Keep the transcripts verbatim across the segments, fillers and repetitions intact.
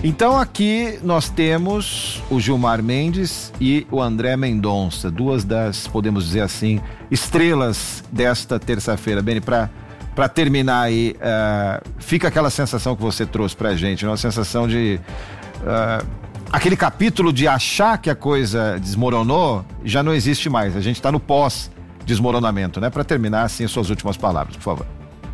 Então aqui nós temos o Gilmar Mendes e o André Mendonça, duas das, podemos dizer assim, estrelas desta terça-feira. Beni, para para terminar aí, uh, fica aquela sensação que você trouxe pra gente, uma sensação de uh, aquele capítulo de achar que a coisa desmoronou já não existe mais, a gente está no pós-desmoronamento, né? Para terminar, assim, suas últimas palavras, por favor.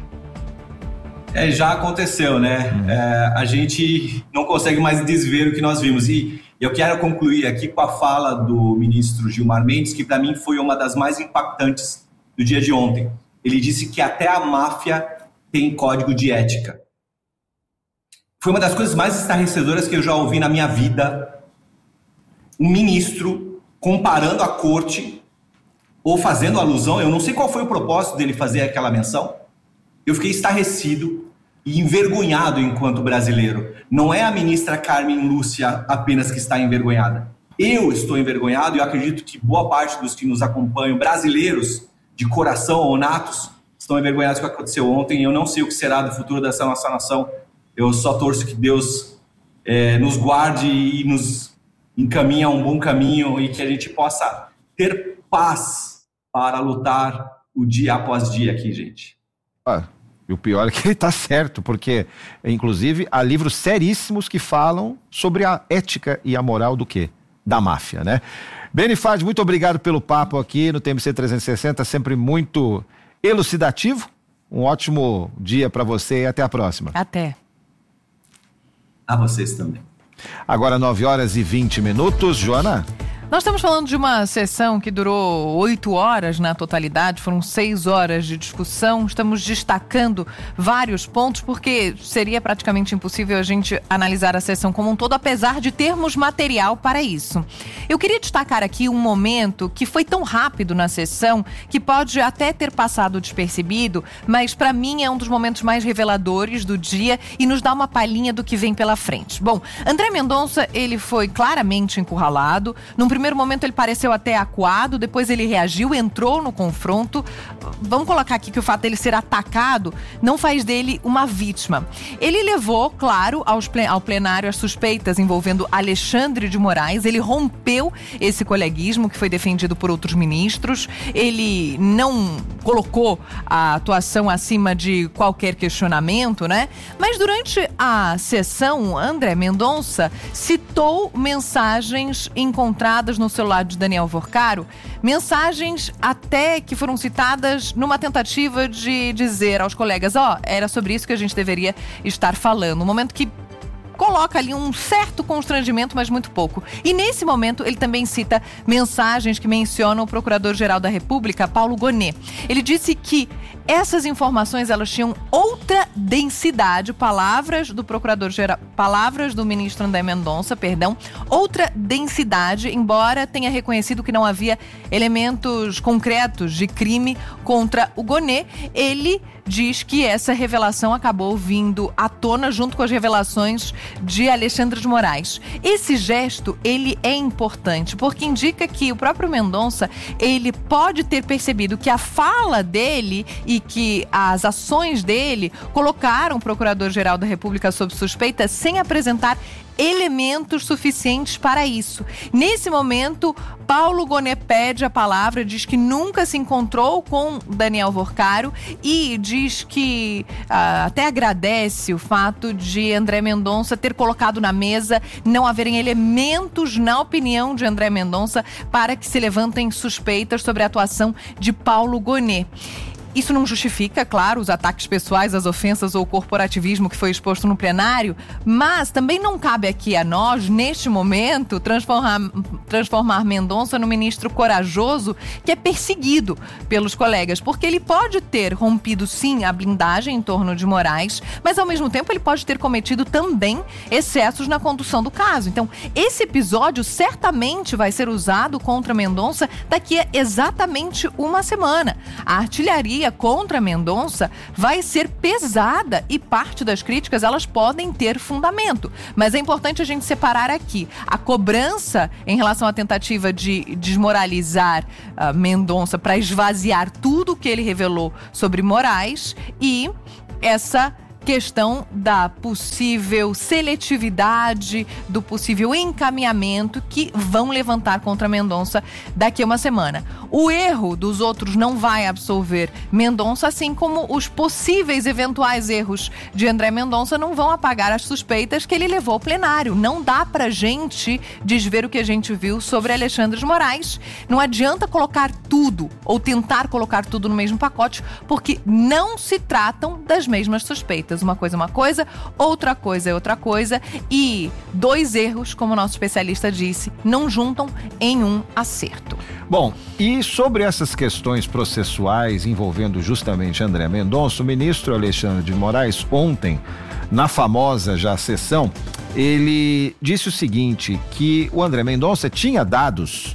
É, já aconteceu, né? Uhum. É, a gente não consegue mais desver o que nós vimos. E eu quero concluir aqui com a fala do ministro Gilmar Mendes, que para mim foi uma das mais impactantes do dia de ontem. Ele disse que até a máfia tem código de ética. Foi uma das coisas mais estarrecedoras que eu já ouvi na minha vida. Um ministro comparando a corte, ou fazendo alusão, eu não sei qual foi o propósito dele fazer aquela menção. Eu fiquei estarrecido e envergonhado enquanto brasileiro. Não é a ministra Carmen Lúcia apenas que está envergonhada. Eu estou envergonhado e eu acredito que boa parte dos que nos acompanham, brasileiros de coração ou natos, estão envergonhados com o que aconteceu ontem. Eu não sei o que será do futuro dessa nossa nação. Eu só torço que Deus é, nos guarde e nos encaminhe a um bom caminho e que a gente possa ter paz para lutar o dia após dia aqui, gente. Ah, e o pior é que ele está certo, porque, inclusive, há livros seríssimos que falam sobre a ética e a moral do quê? Da máfia, né? Beni Faddi, muito obrigado pelo papo aqui no T M C trezentos e sessenta, sempre muito elucidativo. Um ótimo dia para você e até a próxima. Até. A vocês também. Agora nove horas e vinte minutos, Joana. Nós estamos falando de uma sessão que durou oito horas na totalidade, foram seis horas de discussão. Estamos destacando vários pontos, porque seria praticamente impossível a gente analisar a sessão como um todo, apesar de termos material para isso. Eu queria destacar aqui um momento que foi tão rápido na sessão, que pode até ter passado despercebido, mas para mim é um dos momentos mais reveladores do dia e nos dá uma palhinha do que vem pela frente. Bom, André Mendonça, ele foi claramente encurralado. Num primeiro primeiro momento ele pareceu até acuado, depois ele reagiu, entrou no confronto. Vamos colocar aqui que o fato dele ser atacado não faz dele uma vítima. Ele levou, claro, aos plen- ao plenário as suspeitas envolvendo Alexandre de Moraes. Ele rompeu esse coleguismo que foi defendido por outros ministros. Ele não colocou a atuação acima de qualquer questionamento, né? Mas durante a sessão, André Mendonça citou mensagens encontradas no celular de Daniel Vorcaro, mensagens até que foram citadas numa tentativa de dizer aos colegas, ó, oh, era sobre isso que a gente deveria estar falando. Um momento que coloca ali um certo constrangimento, mas muito pouco. E nesse momento ele também cita mensagens que mencionam o Procurador-Geral da República, Paulo Gonet. Ele disse que essas informações, elas tinham outra densidade, palavras do Procurador-Geral, palavras do ministro André Mendonça, perdão, outra densidade, embora tenha reconhecido que não havia elementos concretos de crime contra o Gonet. Ele diz que essa revelação acabou vindo à tona junto com as revelações de Alexandre de Moraes. Esse gesto, ele é importante, porque indica que o próprio Mendonça, ele pode ter percebido que a fala dele e que as ações dele colocaram o Procurador-Geral da República sob suspeita sem apresentar elementos suficientes para isso. Nesse momento, Paulo Gonet pede a palavra, diz que nunca se encontrou com Daniel Vorcaro e diz que ah, até agradece o fato de André Mendonça ter colocado na mesa não haverem elementos, na opinião de André Mendonça, para que se levantem suspeitas sobre a atuação de Paulo Gonet. Isso não justifica, claro, os ataques pessoais, as ofensas ou o corporativismo que foi exposto no plenário, mas também não cabe aqui a nós, neste momento, transformar, transformar Mendonça no ministro corajoso que é perseguido pelos colegas, porque ele pode ter rompido, sim, a blindagem em torno de Moraes, mas, ao mesmo tempo, ele pode ter cometido também excessos na condução do caso. Então, esse episódio certamente vai ser usado contra Mendonça daqui a exatamente uma semana. A artilharia contra Mendonça vai ser pesada e parte das críticas, elas podem ter fundamento. Mas é importante a gente separar aqui a cobrança em relação à tentativa de desmoralizar uh, Mendonça para esvaziar tudo o que ele revelou sobre Moraes e essa questão da possível seletividade, do possível encaminhamento que vão levantar contra Mendonça daqui a uma semana. O erro dos outros não vai absolver Mendonça, assim como os possíveis eventuais erros de André Mendonça não vão apagar as suspeitas que ele levou ao plenário. Não dá pra gente desver o que a gente viu sobre Alexandre de Moraes. Não adianta colocar tudo ou tentar colocar tudo no mesmo pacote, porque não se tratam das mesmas suspeitas. Uma coisa é uma coisa, outra coisa é outra coisa, e dois erros, como o nosso especialista disse, não juntam em um acerto. Bom, e sobre essas questões processuais envolvendo justamente André Mendonça, o ministro Alexandre de Moraes, ontem, na famosa já sessão, ele disse o seguinte, que o André Mendonça tinha dados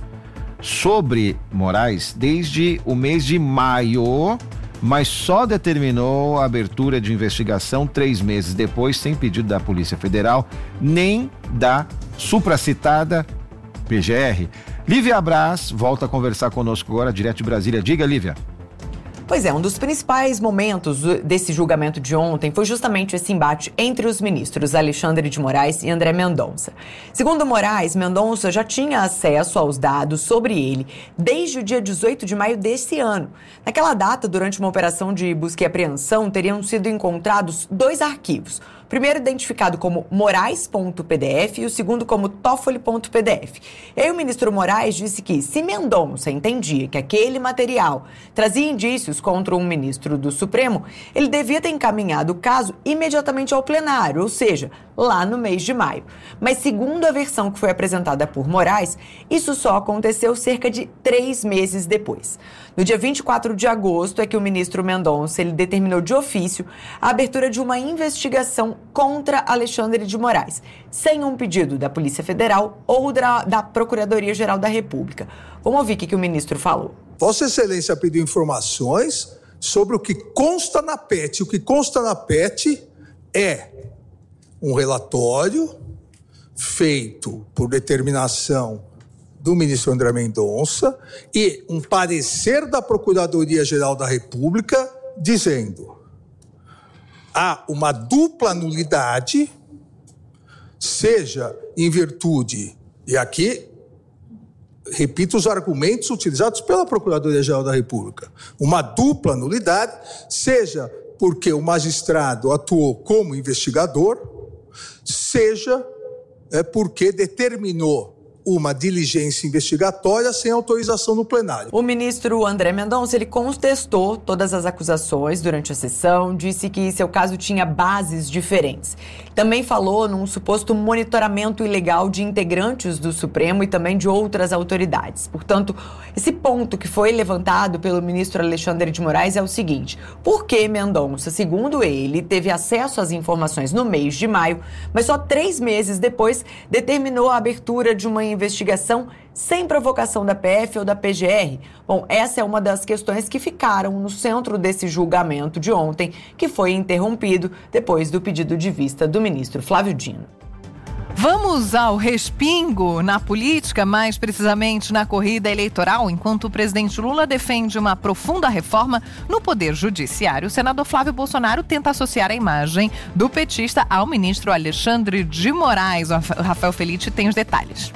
sobre Moraes desde o mês de maio, mas só determinou a abertura de investigação três meses depois, sem pedido da Polícia Federal, nem da supracitada P G R. Lívia Braz volta a conversar conosco agora, direto de Brasília. Diga, Lívia. Pois é, um dos principais momentos desse julgamento de ontem foi justamente esse embate entre os ministros Alexandre de Moraes e André Mendonça. Segundo Moraes, Mendonça já tinha acesso aos dados sobre ele desde o dia dezoito de maio desse ano. Naquela data, durante uma operação de busca e apreensão, teriam sido encontrados dois arquivos. O primeiro identificado como Moraes ponto P D F e o segundo como Toffoli ponto P D F. E aí o ministro Moraes disse que, se Mendonça entendia que aquele material trazia indícios contra um ministro do Supremo, ele devia ter encaminhado o caso imediatamente ao plenário, ou seja, lá no mês de maio. Mas segundo a versão que foi apresentada por Moraes, isso só aconteceu cerca de três meses depois. No dia vinte e quatro de agosto é que o ministro Mendonça ele determinou de ofício a abertura de uma investigação contra Alexandre de Moraes, sem um pedido da Polícia Federal ou da, da Procuradoria-Geral da República. Vamos ouvir o que, que o ministro falou. Vossa Excelência pediu informações sobre o que consta na P E T. O que consta na P E T é um relatório feito por determinação do ministro André Mendonça e um parecer da Procuradoria-Geral da República dizendo: há uma dupla nulidade, seja em virtude, e aqui repito os argumentos utilizados pela Procuradoria-Geral da República, uma dupla nulidade, seja porque o magistrado atuou como investigador, seja é, porque determinou uma diligência investigatória sem autorização no plenário. O ministro André Mendonça, ele contestou todas as acusações durante a sessão, disse que seu caso tinha bases diferentes. Também falou num suposto monitoramento ilegal de integrantes do Supremo e também de outras autoridades. Portanto, esse ponto que foi levantado pelo ministro Alexandre de Moraes é o seguinte: por que Mendonça, segundo ele, teve acesso às informações no mês de maio, mas só três meses depois determinou a abertura de uma investigação sem provocação da P F ou da P G R? Bom, essa é uma das questões que ficaram no centro desse julgamento de ontem, que foi interrompido depois do pedido de vista do ministro Flávio Dino. Vamos ao respingo na política, mais precisamente na corrida eleitoral. Enquanto o presidente Lula defende uma profunda reforma no Poder Judiciário, o senador Flávio Bolsonaro tenta associar a imagem do petista ao ministro Alexandre de Moraes. O Rafael Felitti tem os detalhes.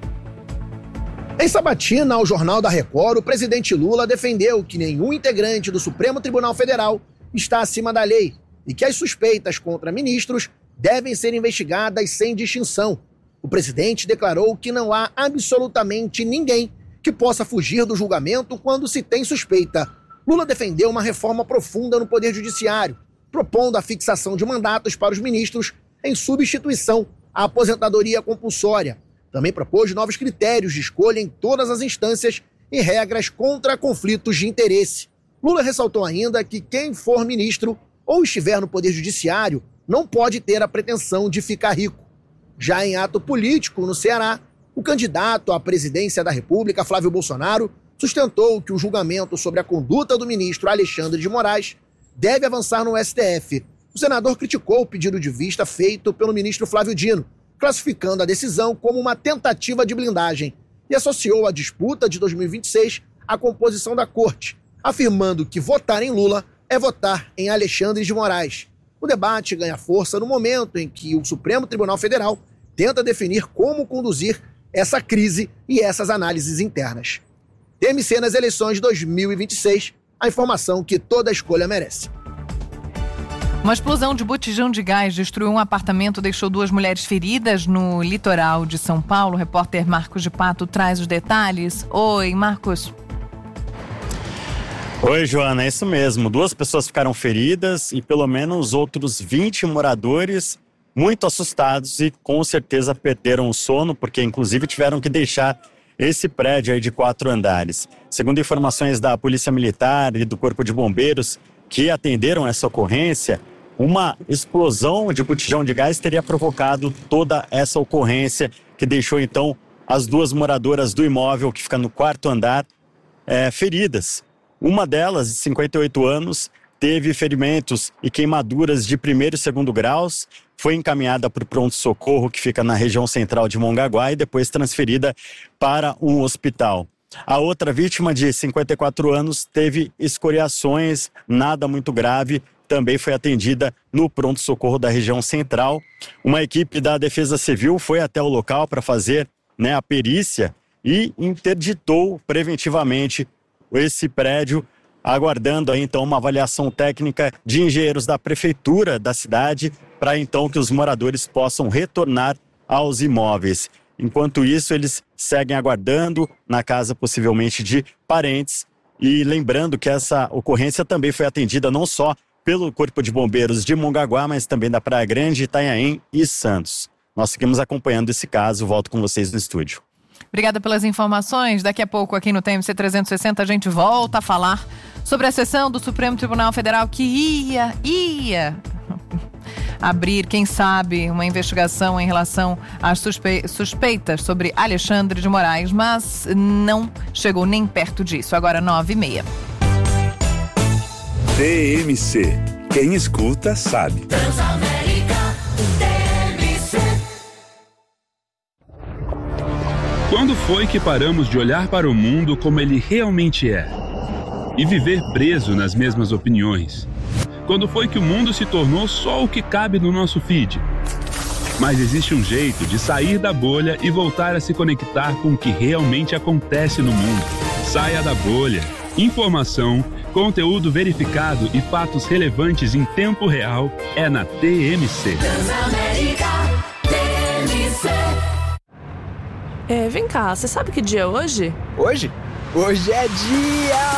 Em sabatina ao Jornal da Record, o presidente Lula defendeu que nenhum integrante do Supremo Tribunal Federal está acima da lei e que as suspeitas contra ministros devem ser investigadas sem distinção. O presidente declarou que não há absolutamente ninguém que possa fugir do julgamento quando se tem suspeita. Lula defendeu uma reforma profunda no Poder Judiciário, propondo a fixação de mandatos para os ministros em substituição à aposentadoria compulsória. Também propôs novos critérios de escolha em todas as instâncias e regras contra conflitos de interesse. Lula ressaltou ainda que quem for ministro ou estiver no Poder Judiciário não pode ter a pretensão de ficar rico. Já em ato político no Ceará, o candidato à presidência da República, Flávio Bolsonaro, sustentou que o julgamento sobre a conduta do ministro Alexandre de Moraes deve avançar no S T F. O senador criticou o pedido de vista feito pelo ministro Flávio Dino, classificando a decisão como uma tentativa de blindagem, e associou a disputa de dois mil e vinte e seis à composição da corte, afirmando que votar em Lula é votar em Alexandre de Moraes. O debate ganha força no momento em que o Supremo Tribunal Federal tenta definir como conduzir essa crise e essas análises internas. T M C nas eleições de dois mil e vinte e seis, a informação que toda escolha merece. Uma explosão de botijão de gás destruiu um apartamento, deixou duas mulheres feridas no litoral de São Paulo. O repórter Marcos de Pato traz os detalhes. Oi, Marcos. Oi, Joana, é isso mesmo. Duas pessoas ficaram feridas e pelo menos outros vinte moradores muito assustados e com certeza perderam o sono, porque inclusive tiveram que deixar esse prédio aí de quatro andares. Segundo informações da Polícia Militar e do Corpo de Bombeiros que atenderam essa ocorrência, uma explosão de botijão de gás teria provocado toda essa ocorrência, que deixou então as duas moradoras do imóvel, que fica no quarto andar, é, feridas. Uma delas, de cinquenta e oito anos, teve ferimentos e queimaduras de primeiro e segundo graus, foi encaminhada para o pronto-socorro, que fica na região central de Mongaguá, e depois transferida para um hospital. A outra vítima, de cinquenta e quatro anos, teve escoriações, nada muito grave, também foi atendida no pronto-socorro da região central. Uma equipe da Defesa Civil foi até o local para fazer, né, a perícia e interditou preventivamente esse prédio, aguardando aí então uma avaliação técnica de engenheiros da prefeitura da cidade para então que os moradores possam retornar aos imóveis. Enquanto isso, eles seguem aguardando na casa possivelmente de parentes, e lembrando que essa ocorrência também foi atendida não só pelo Corpo de Bombeiros de Mongaguá, mas também da Praia Grande, Itanhaém e Santos. Nós seguimos acompanhando esse caso. Volto com vocês no estúdio. Obrigada pelas informações. Daqui a pouco aqui no T M C trezentos e sessenta a gente volta a falar sobre a sessão do Supremo Tribunal Federal que ia, ia abrir, quem sabe, uma investigação em relação às suspe- suspeitas sobre Alexandre de Moraes, mas não chegou nem perto disso. Agora nove e meia. T M C. Quem escuta sabe. Transamérica, T M C. Quando foi que paramos de olhar para o mundo como ele realmente é? E viver preso nas mesmas opiniões? Quando foi que o mundo se tornou só o que cabe no nosso feed? Mas existe um jeito de sair da bolha e voltar a se conectar com o que realmente acontece no mundo. Saia da bolha. Informação, conteúdo verificado e fatos relevantes em tempo real é na T M C. Transamérica, T M C. É, vem cá, você sabe que dia é hoje? Hoje? Hoje é dia